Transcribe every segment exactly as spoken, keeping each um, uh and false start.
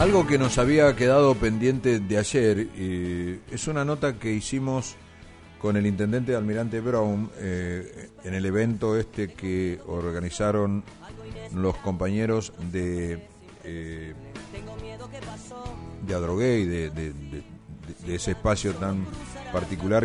Algo que nos había quedado pendiente de ayer, eh, es una nota que hicimos con el intendente Almirante Brown eh, en el evento este que organizaron los compañeros de eh, de Adrogué, de, de, de, de ese espacio tan particular,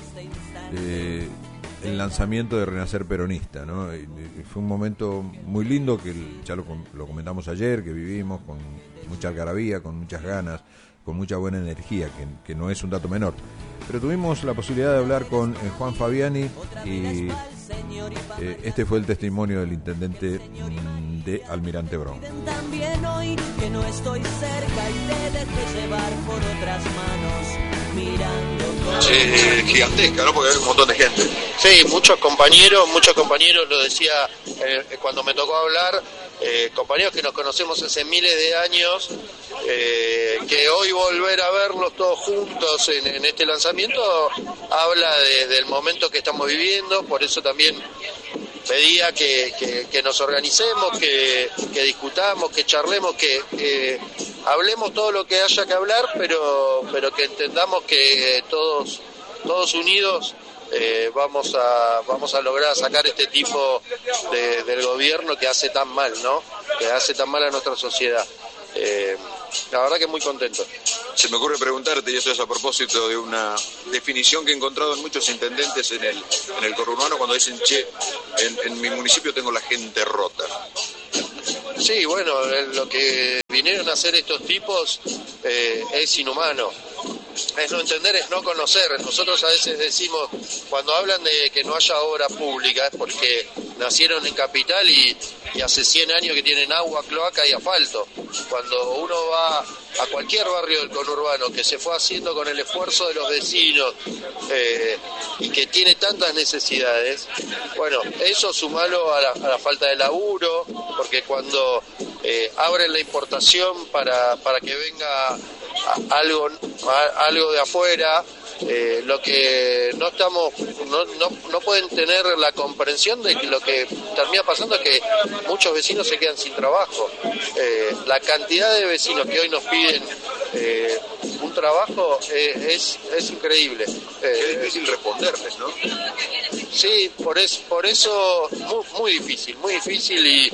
eh, el lanzamiento de Renacer Peronista, ¿no? Y, y fue un momento muy lindo que ya lo, lo comentamos ayer, que vivimos con mucha algarabía, con muchas ganas, con mucha buena energía, que, que no es un dato menor. Pero tuvimos la posibilidad de hablar con eh, Juan Fabiani y eh, este fue el testimonio del intendente mm, de Almirante Brown. También hoy que no estoy cerca y te dejé llevar por otras manos, mirando. Sí, gigantesca, ¿no? Porque hay un montón de gente. Sí, muchos compañeros, muchos compañeros, lo decía eh, cuando me tocó hablar, eh, compañeros que nos conocemos hace miles de años, eh, que hoy volver a verlos todos juntos en, en este lanzamiento habla de, del momento que estamos viviendo. Por eso también pedía que, que, que nos organicemos, que, que discutamos, que charlemos, que, que hablemos todo lo que haya que hablar, pero, pero que entendamos que todos, todos unidos eh, vamos a vamos a lograr sacar este tipo de, del gobierno que hace tan mal, ¿no? Que hace tan mal a nuestra sociedad. Eh, la verdad que muy contento. Se me ocurre preguntarte, y esto es a propósito de una definición que he encontrado en muchos intendentes en el en el conurbano, cuando dicen, che, en, en mi municipio tengo la gente rota. Sí, bueno, lo que vinieron a hacer estos tipos eh, es inhumano. Es no entender, es no conocer. Nosotros a veces decimos, cuando hablan de que no haya obra pública, es porque nacieron en Capital y, y hace cien años que tienen agua, cloaca y asfalto. Cuando uno va a cualquier barrio del conurbano que se fue haciendo con el esfuerzo de los vecinos eh, y que tiene tantas necesidades, bueno, eso sumalo a la, a la falta de laburo, porque cuando eh, abren la importación para, para que venga algo algo de afuera, eh, lo que no estamos no, no no pueden tener la comprensión de que lo que termina pasando es que muchos vecinos se quedan sin trabajo. Eh, la cantidad de vecinos que hoy nos piden eh, un trabajo eh, es es increíble. Eh, es difícil responderles, ¿no? Sí, por eso por eso muy, muy difícil, muy difícil y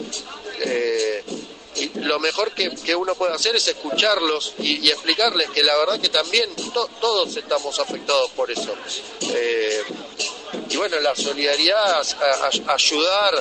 eh, Y lo mejor que, que uno puede hacer es escucharlos y, y explicarles que la verdad que también to, todos estamos afectados por eso. Eh, y bueno, la solidaridad, a, a, ayudar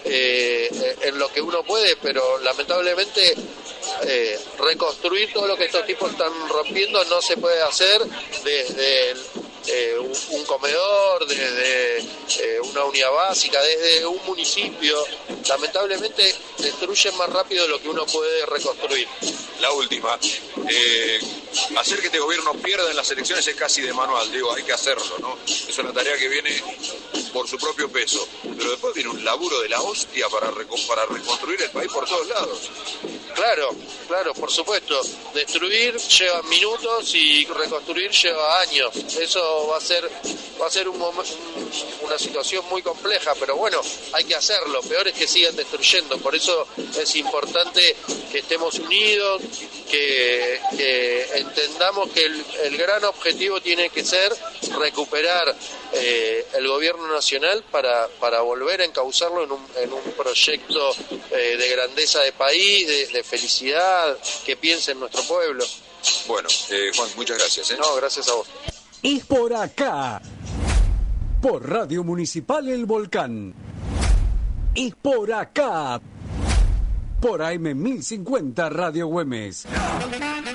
eh, en lo que uno puede, pero lamentablemente eh, reconstruir todo lo que estos tipos están rompiendo no se puede hacer desde eh, un, un comedor, desde eh, una unidad básica, desde un municipio. Lamentablemente destruyen más rápido de lo que uno puede reconstruir. La última, eh, hacer que este gobierno pierda en las elecciones es casi de manual, digo, hay que hacerlo, ¿no? Es una tarea que viene por su propio peso, pero después viene un laburo de la hostia para, reco- para reconstruir el país por todos lados. Claro, claro, por supuesto. Destruir lleva minutos y reconstruir lleva años. Eso va a ser va a ser un mom- un, una situación muy compleja, pero bueno, hay que hacerlo. Peor es que sigan destruyendo. Por eso es importante que estemos unidos, que, que entendamos que el, el gran objetivo tiene que ser recuperar eh, el gobierno nacional para, para volver a encauzarlo en un, en un proyecto eh, de grandeza de país, de, de felicidad, que piense en nuestro pueblo. Bueno, eh, Juan, muchas gracias. ¿eh? No, gracias a vos. Es por acá, por Radio Municipal El Volcán. Es por acá, por A M mil cincuenta Radio Güemes.